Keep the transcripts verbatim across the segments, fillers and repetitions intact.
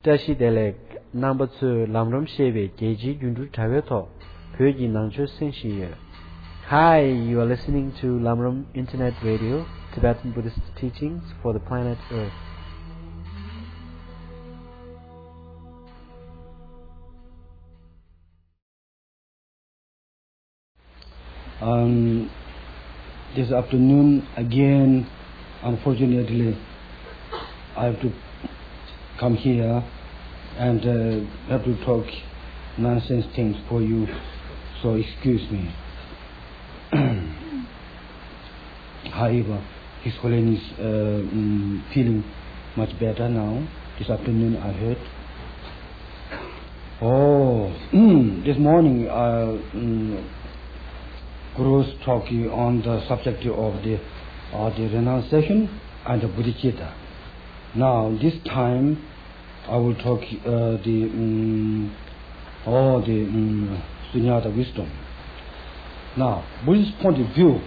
Tashi Delek, number two, Lamram Sheve, Geji Jundu Taveto, Pyoji Nangcho Senshi. Hi, you are listening to Lamram Internet Radio, Tibetan Buddhist teachings for the planet Earth. Um, this afternoon, again, unfortunately, I have to come here and uh, have to talk nonsense things for you, so excuse me. However, His Holiness is uh, um, feeling much better now. This afternoon I heard. Oh, this morning uh, um, Guru's talking on the subject of the, uh, the renunciation and the bodhicitta. Now this time I will talk uh, the um, oh the um, sunyata wisdom. Now, Buddhist point of view,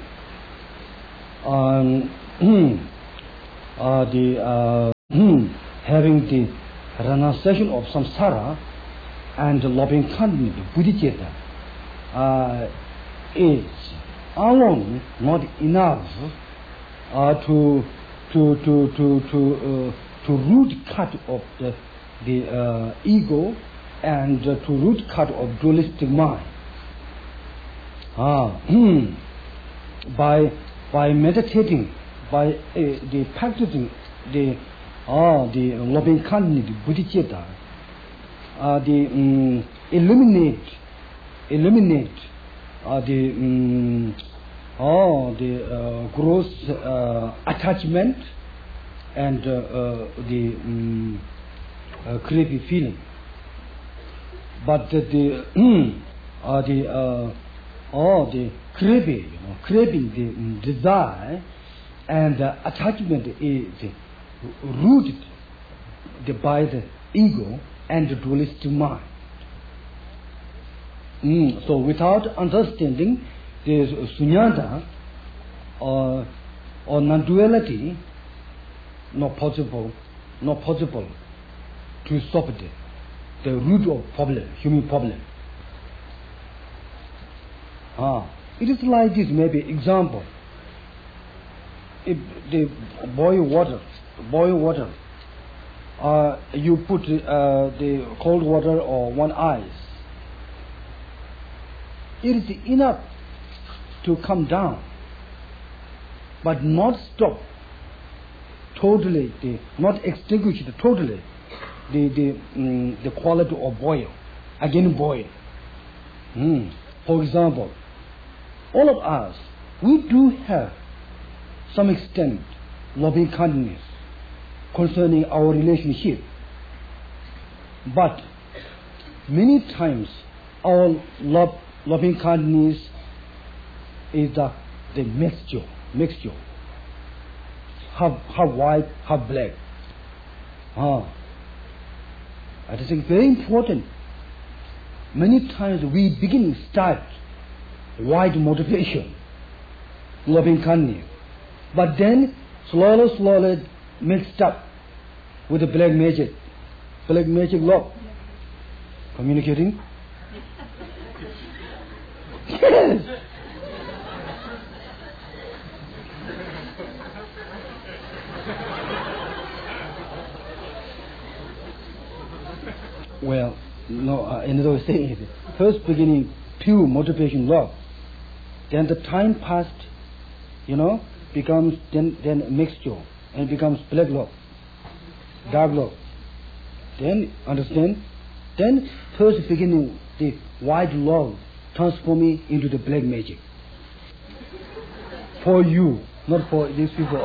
um, uh, the uh, having the renunciation of samsara and the loving kindness, bodhicitta, uh, is alone not enough uh, to to to to to uh, to root cut of the the uh, ego and uh, to root cut of dualistic mind. Ah, by by meditating, by uh, the practicing the ah the loving kindness, the bodhicitta, uh, the um, eliminate eliminate uh, the um, oh the uh, gross uh, attachment and uh, uh, the um, uh, creepy feeling. But the, the uh, the uh, oh the craving, you know, craving the um, desire and uh, attachment is rooted the, by the ego and the dualistic mind. Mm, so without understanding this sunyata or or non-duality, not possible, not possible to solve the, the root of problem, human problem. Ah, it is like this. Maybe example. If the boil water, boil water, uh, you put uh, the cold water or one ice. It is enough to come down, but not stop totally, the, not extinguish the, totally the the um, the quality of boil, again boil. Mm. For example, all of us, we do have some extent loving kindness concerning our relationship, but many times our love loving kindness is the, the mixture, mixture. Half, half white, half black. Ah, I think very important. Many times we begin start white motivation, loving kindness, but then slowly, slowly mixed up with the black magic, black magic love. Communicating. Yes. Well, no, uh, another way of saying it. First beginning, pure motivation, love. Then the time passed, you know, becomes then then a mixture and becomes black love, dark love. Then understand. Then first beginning, the white love transforming into the black magic. For you, not for these people.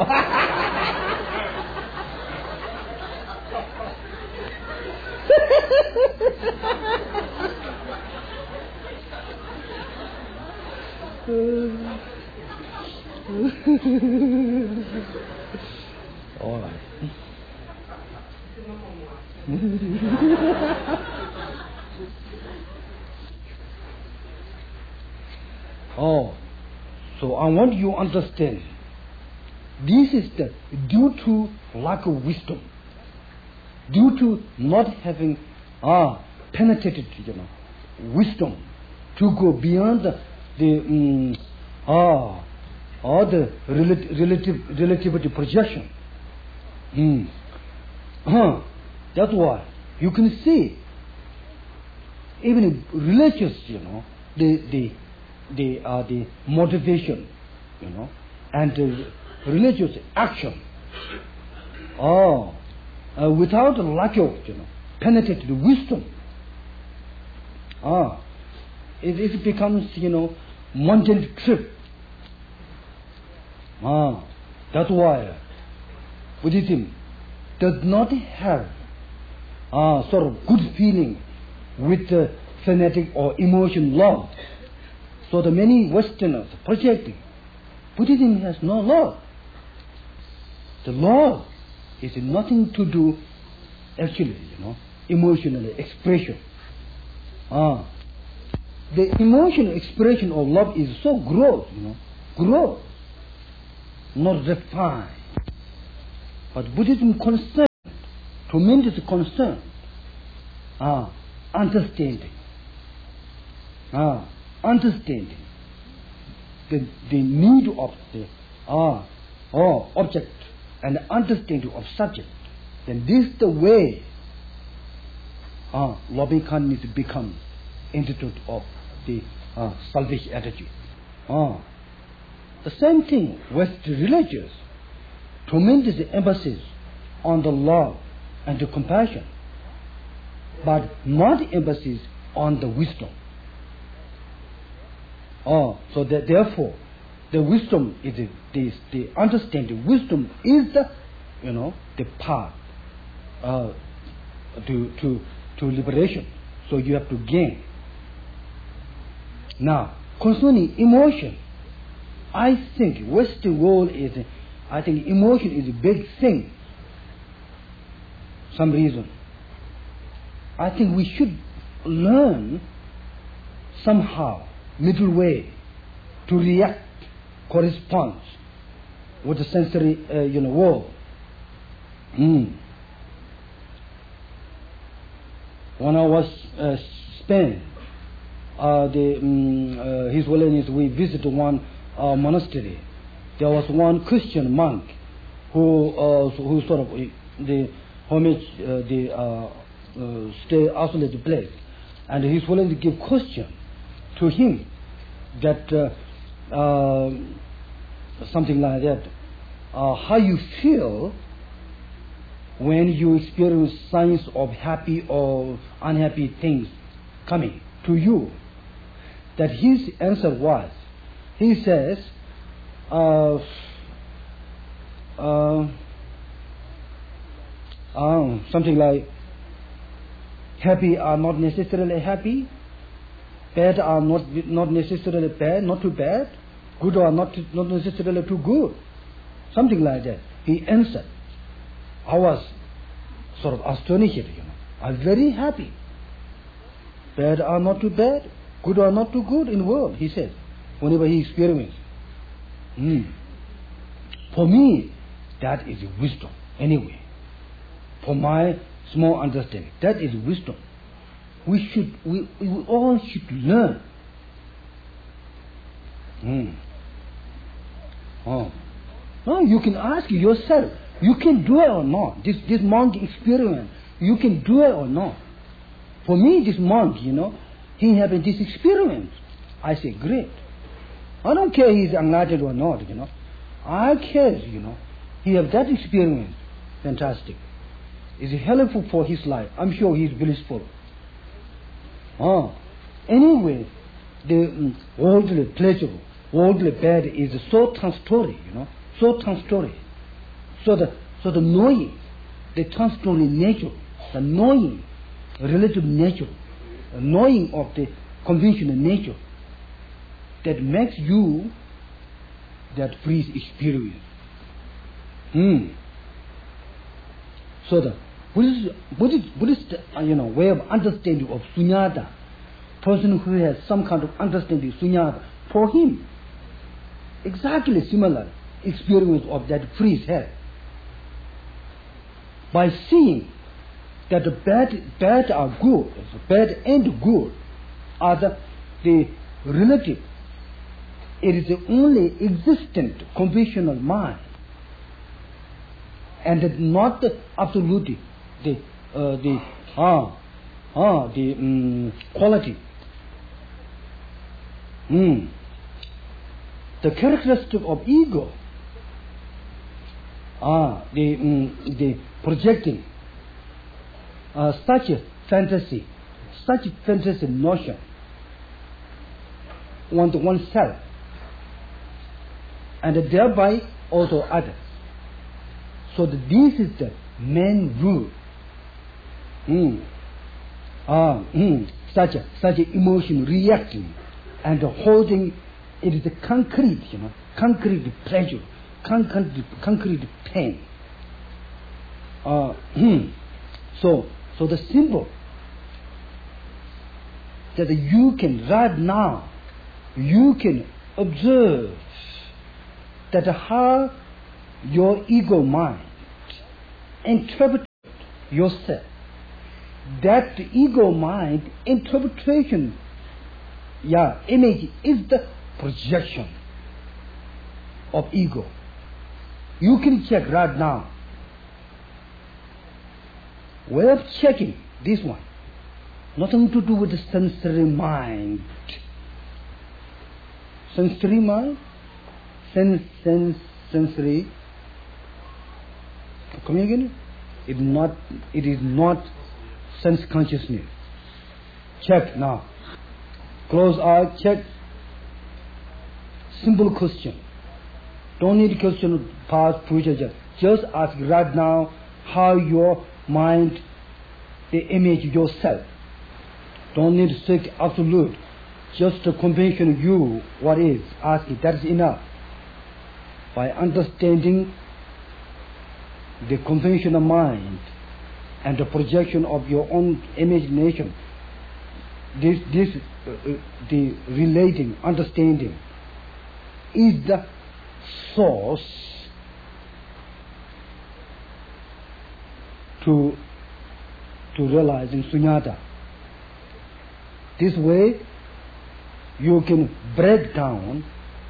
All right. Oh, so I want you to understand. This is the due to lack of wisdom. due to not having ah, penetrated, you know, wisdom to go beyond the, the um, ah, or the relative, relative relativity projection. Mm. Uh, that's why you can see even religious, you know, the the the uh, the motivation, you know, and the religious action. Oh, uh, without a lack of, you know, penetrated wisdom, ah, it, it becomes, you know, mundane trip. Ah, that's why Buddhism does not have ah, sort of good feeling with uh, fanatic or emotion love. So the many Westerners projecting Buddhism has no love. The love is nothing to do, actually, you know, emotional expression. Ah, the emotional expression of love is so gross, you know, gross, not refined. But Buddhism concern, tremendous concern, ah, understanding, ah, understanding the the need of the ah, oh, object and understanding of subject. Then this is the way ah, loving kindness becomes institute of the ah, selfish attitude. Ah, the same thing with the religious. Tremendous emphasis on the love and the compassion, but not emphasis on the wisdom. Oh, so that therefore, the wisdom is the, the, the understanding. Wisdom is the, you know, the path uh, to to to liberation. So you have to gain. Now, concerning emotion, I think Western world is, I think emotion is a big thing. Some reason. I think we should learn somehow middle way to react, corresponds with the sensory, uh, you know, world. Mm. When I was uh, Spain, uh, the um, uh, His Holiness, we visited one uh, monastery. There was one Christian monk who uh, who sort of uh, the homage uh, the uh, uh, stay isolated place, and His Holiness give question to him that uh, uh, something like that, uh, how you feel when you experience signs of happy or unhappy things coming to you. That his answer was, he says, uh, uh, uh, something like, happy are not necessarily happy, bad are not not necessarily bad, not too bad, good are not not necessarily too good, something like that. He answered. I was sort of astonished, you know. I'm very happy. Bad are not too bad, good are not too good in the world, he said, whenever he experienced. Mm. For me, that is wisdom, anyway. For my small understanding, that is wisdom. We should, we, we all should learn. Mm. Oh. No, you can ask yourself, you can do it or not. This this monk experiment, you can do it or not. For me, this monk, you know, he having this experience. I say, great. I don't care he's enlightened or not, you know. I care, you know. He have that experience. Fantastic. Is it helpful for his life? I'm sure he's blissful. Oh. Anyway, the um, worldly pleasure, worldly bad is so transitory, you know, so transitory. So the so the knowing, the transitory nature, the knowing, relative nature, the knowing of the conventional nature, that makes you that frees experience. Hmm. So the Buddhist, Buddhist, Buddhist uh, you know, way of understanding of sunyata, person who has some kind of understanding of sunyata, for him, exactly similar experience of that freeze head. By seeing that the bad, bad are good, bad and good are the, the relative. It is the only existent conventional mind, and not the absolute, the uh, the ah ah the um, quality. Mm. The characteristic of ego, ah the um, the projecting uh, such a fantasy, such a fantasy notion on oneself, and thereby also others. So that this is the main rule. Mm. Ah, mm. Such a such a emotion reacting and holding, it is a concrete, you know, concrete pleasure, concrete concrete pain. Uh, mm. So so the symbol that you can right now, you can observe that how your ego mind interpret yourself. That ego mind interpretation, yeah, image is the projection of ego. You can check right now. Way of checking this one, nothing to do with the sensory mind. Sensory mind, sense, sense, sensory. Come again? It not. It is not sense consciousness. Check now. Close eye. Check. Simple question. Don't need question past, future. Just, just ask right now how your mind, the image yourself. Don't need to seek absolute. Just the convention you what is. Ask it. That is enough. By understanding the conventional mind and the projection of your own imagination, this this uh, uh, the relating understanding is the source to to realizing sunyata. This way you can break down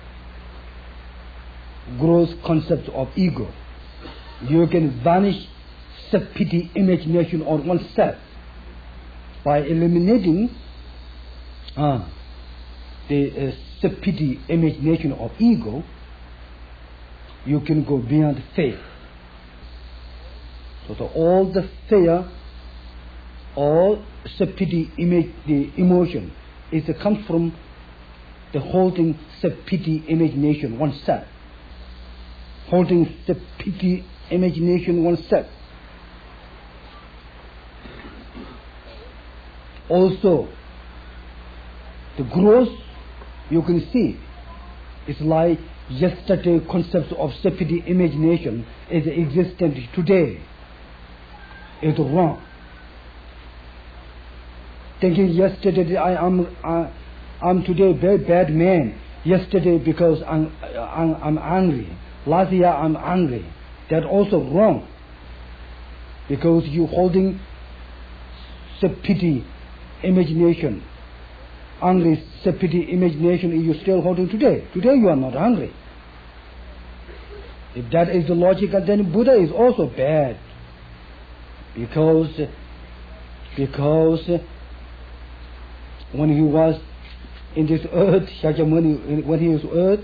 gross concepts of ego. You can vanish self-pity imagination on oneself by eliminating uh, the uh, self-pity imagination of ego. You can go beyond fear. So the, all the fear, all self-pity image, the emotion, is it comes from the holding self-pity imagination oneself. Holding self-pity imagination oneself. Also, the growth you can see is like yesterday concepts of self-pity imagination is existent today. It's wrong. Thinking yesterday I am uh, I'm today very bad man. Yesterday because I'm I'm, I'm angry. Last year I'm angry. That's also wrong. Because you holding self-pity imagination. Angry self-pity imagination you still holding today. Today you are not angry. If that is the logic, then Buddha is also bad. Because because when he was in this earth, Shakyamuni, when he was earth,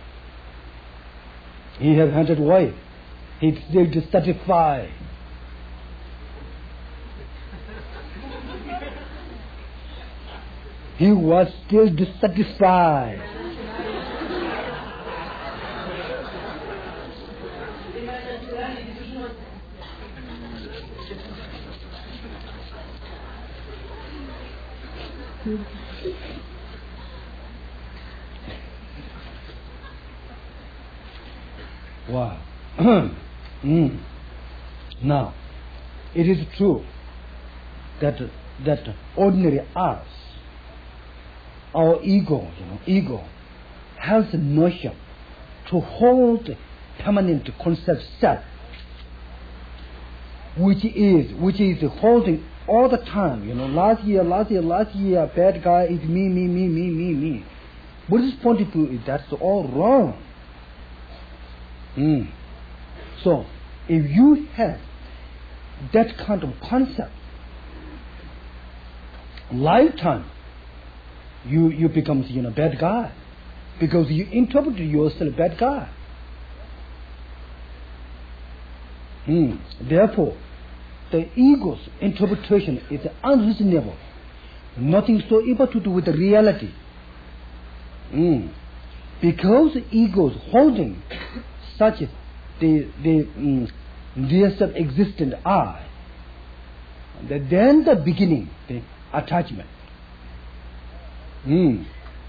he had hundred wives. He still dissatisfied. He was still dissatisfied. Wow. mm. Now, it is true that that ordinary us, our ego, you know, ego, has a notion to hold permanent concept self. which is which is holding all the time. You know, last year, last year, last year, bad guy is me, me, me, me, me, me. Buddhist point of view is that's all wrong. Mm. So, if you have that kind of concept, lifetime, you you become you know bad guy, because you interpret yourself bad guy. Mm. Therefore, the ego's interpretation is unreasonable. Nothing so able to do with the reality. Mm. Because the ego is holding such as the the mm, the self-existent I, then the beginning, the attachment. Mm.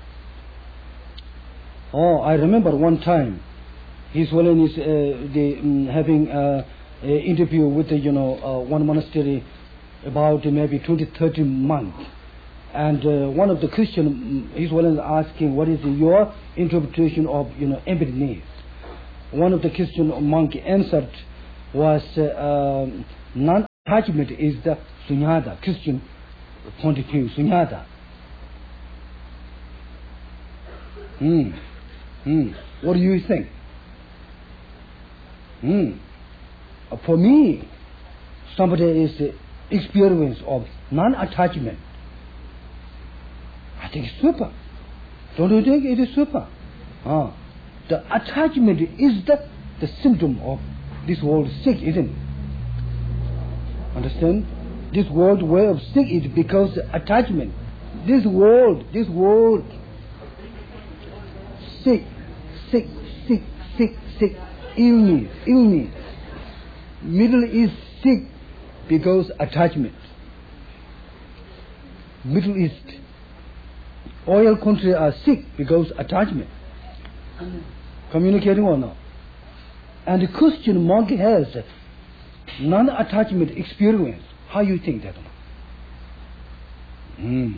Oh, I remember one time, His Holiness uh, the, um, having uh, an interview with the, you know uh, one monastery about uh, maybe twenty, thirty months, and uh, one of the Christian, His Holiness asking, what is your interpretation of you know emptiness? One of the Christian monk answered was uh, um, non-attachment is the sunyata, Christian point of view, sunyata. Hmm. Hmm. What do you think? Hmm. For me, somebody is uh, experience of non-attachment. I think it's super. Don't you think it is super? Ah. The attachment is the, the symptom of this world sick, isn't it? Understand? This world way of sick is because the attachment. This world, this world, sick, sick, sick, sick, sick, illness, illness. Middle East sick because attachment. Middle East, oil countries are sick because attachment. Communicating or not? And the Christian monk has non-attachment experience. How you think that? Hmm.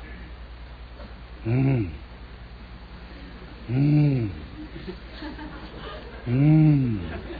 Hmm. Hmm. Hmm.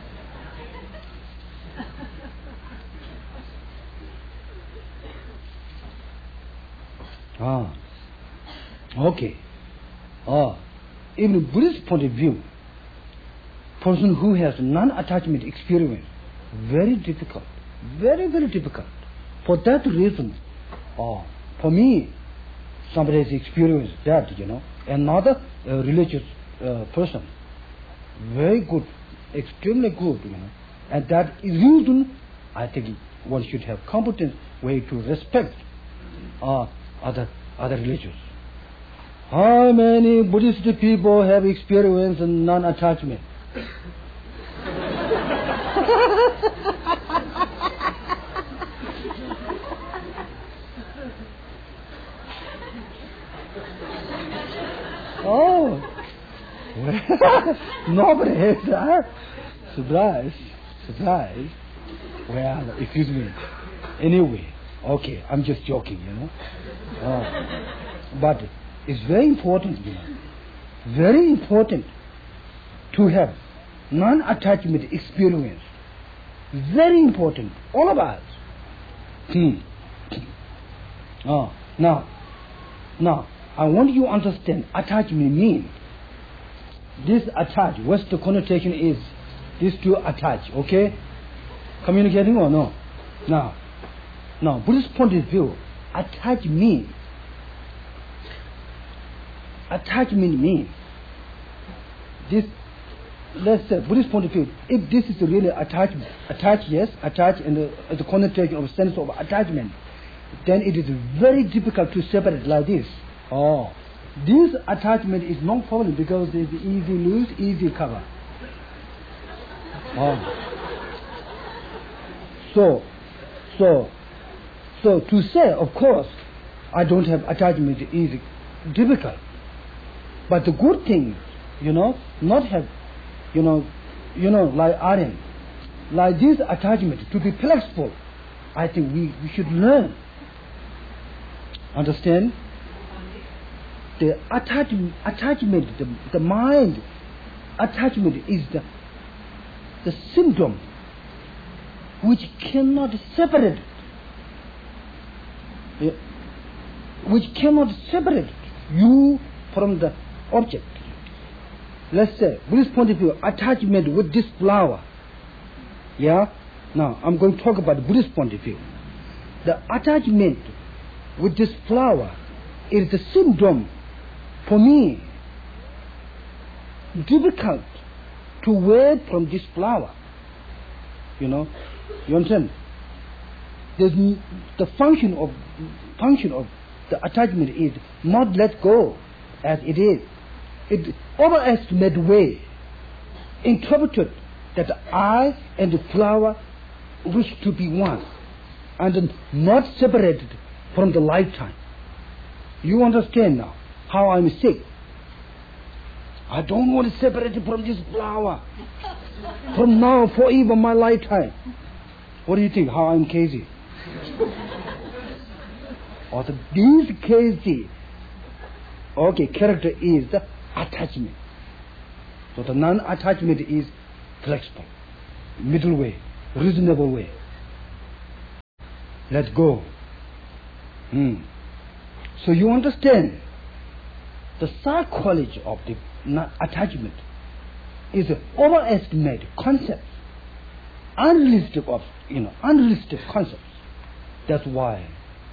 Ah. Okay. Ah. Even Buddhist point of view, person who has non-attachment experience, very difficult, very, very difficult. For that reason, oh, for me, somebody has experienced that, you know, another uh, religious uh, person, very good, extremely good, you know, and that is reason, I think one should have competent way to respect uh, other other religions. How many Buddhist people have experienced non-attachment? Oh, well, nobody has that. Surprise, surprise. Well, excuse me. Anyway, okay, I'm just joking, you know. Oh. But it's very important, you know. Very important to have non-attachment experience. Very important, all of us. Hmm. Oh, now, now, I want you to understand attachment means. This attach, what's the connotation is? These two attach, okay? Communicating or no? Now, now, Buddhist point of view, attach means. Attachment means this. Let's say Buddhist point of view. If this is really attachment, attach yes, attach, and the, the connotation of sense of attachment, then it is very difficult to separate like this. Oh, this attachment is no problem because it's easy lose, easy cover. Oh. So, so, so to say, of course, I don't have attachment is difficult. But the good thing, you know, not have, you know, you know, like Aryan, like this attachment to be flexible. I think we, we should learn. Understand? The attachment, attachment, the, the mind, attachment is the the symptom which cannot separate, yeah, which cannot separate you from the object. Let's say, Buddhist point of view, attachment with this flower. Yeah? Now, I'm going to talk about Buddhist point of view. The attachment with this flower is the symptom, for me, difficult to wear from this flower. You know? You understand? There's the function of function of the attachment is not let go as it is. It overestimate way interpreted that I and the flower wish to be one and not separated from the lifetime. You understand now how I'm sick. I don't want to separate from this flower from now forever my lifetime. What do you think? How I'm crazy? Or the this crazy okay character is the attachment. So the non-attachment is flexible, middle way, reasonable way. Let go. Hmm. So you understand the psychology of the attachment is an overestimated concept, unrealistic of you know unrealistic concepts. That's why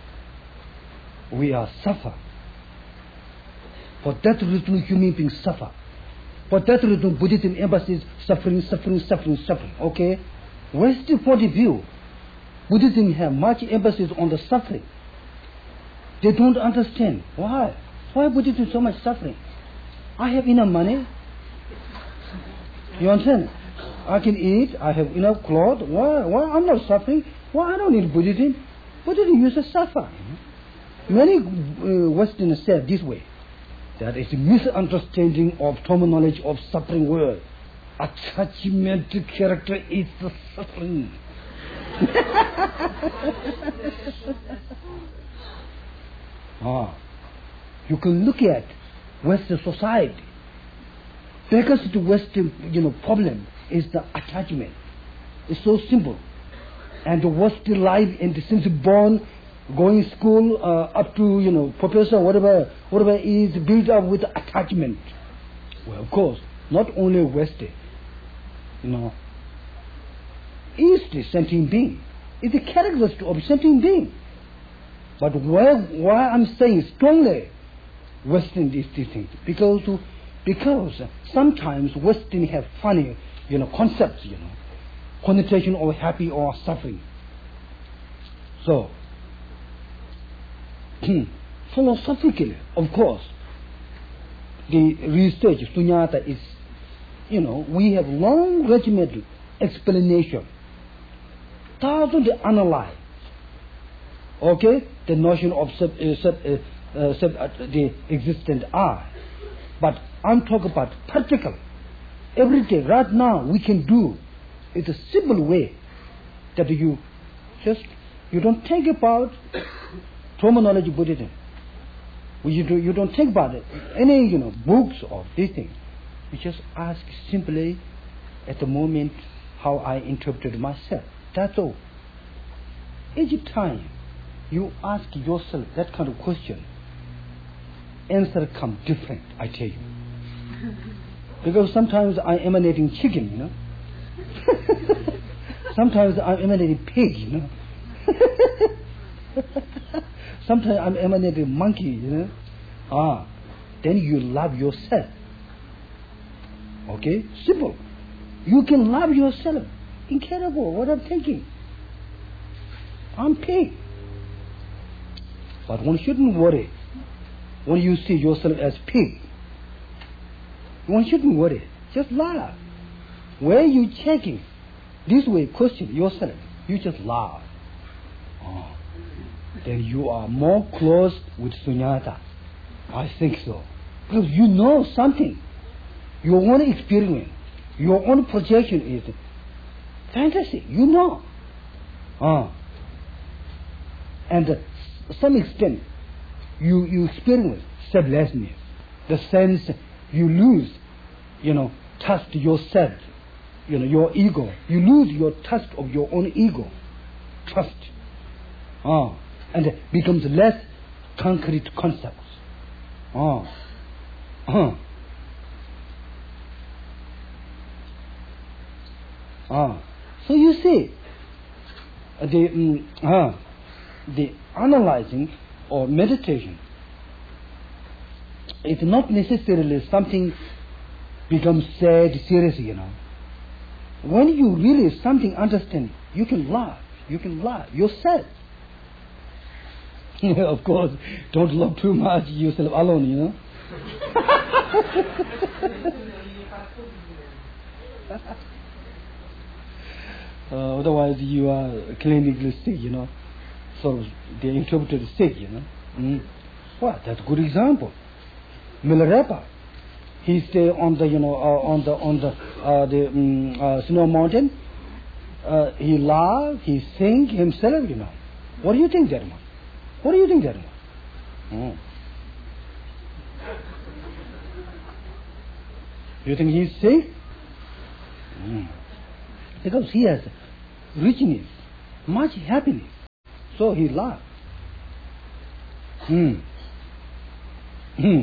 we are suffer. For that reason, human beings suffer. For that reason, Buddhism emphasizes suffering, suffering, suffering, suffering. Okay? Western point of view, Buddhism has much emphasis on the suffering. They don't understand. Why? Why Buddhism so much suffering? I have enough money. You understand? I can eat. I have enough clothes. Why? Why I'm not suffering? Why I don't need Buddhism? Buddhism uses suffer. Many uh, Westerners say this way. That is a misunderstanding of terminology of suffering word. Attachment to character is the suffering. ah, you can look at Western society. Because the Western, you know, problem is the attachment. It's so simple, and the Western life, and since born, going school uh, up to you know professor, whatever, whatever is built up with attachment. Well, of course, not only Western, you know, East is sentient being. It's a characteristic of sentient being. But why, why I'm saying strongly Western is distinct because because sometimes Western have funny you know concepts, you know, connotation of happy or suffering. So philosophically, of course, the research Sunyata is, you know, we have long regimented explanation, thoroughly analyze, okay, the notion of sub, uh, sub, uh, uh, sub, uh, the existent I. But I'm talking about practical. Every day, right now, we can do. It's a simple way that you just you don't think about terminology Buddhism. You, do, you don't think about it. Any you know books or this thing. You just ask simply at the moment how I interpreted myself. That's all. Each time you ask yourself that kind of question, answer come different, I tell you. Because sometimes I'm emanating chicken, you know. Sometimes I'm emanating pig, you know. Sometimes I'm emanating monkey, you know. Ah, then you love yourself. Okay, simple. You can love yourself. Incredible. What I'm thinking. I'm pig. But one shouldn't worry when you see yourself as pig. One shouldn't worry. Just laugh. Where you checking this way, question yourself. You just laugh. Oh. Then you are more close with Sunyata. I think so. Because you know something. Your own experience, your own projection is fantasy. You know. Ah. And to some extent, you, you experience selflessness. The sense you lose, you know, trust yourself. you know, your ego. You lose your trust of your own ego. Trust. Ah, and it becomes less concrete concepts. Ah. Uh-huh. Ah. So you see, the, um, ah, the analyzing or meditation, it's not necessarily something becomes sad, serious, you know. When you really something understand, you can laugh, you can laugh yourself. Of course, don't love too much yourself alone, you know. uh, otherwise you are clinically sick, you know. So they interpreted sick, you know. Mm. Well, that's a good example. Milarepa, he stay on the, you know, uh, on the on the uh, the um, uh, snow mountain. Uh, he laugh, he sing himself, you know. What do you think, Dharma? What do you think, Dharma? Oh. You think he's sick? Mm. Because he has richness, much happiness. So he laughs. Hmm. Hmm.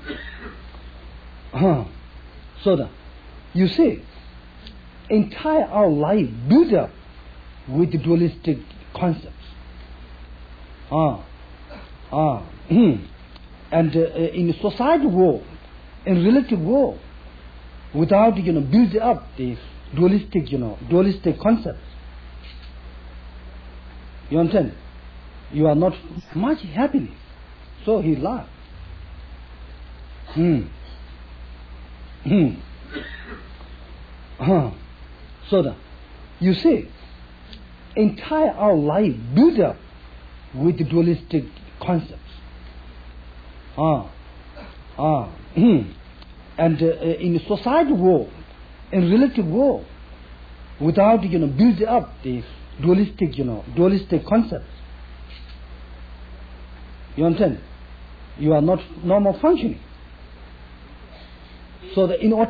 Huh. So that, you see, entire our life built up with dualistic concepts. Ah. Ah. Hmm. And uh, in society world, in relative world, without, you know, build up the dualistic, you know, dualistic concepts. You understand? You are not much happiness. So he laughed. Hmm. Hmm. Huh. So that, you see, entire our life built up with dualistic concepts. Ah. Ah. Hmm. And uh, in society world, in relative world, without, you know, build up the dualistic, you know, dualistic concepts. You understand? You are not normal functioning. So that in order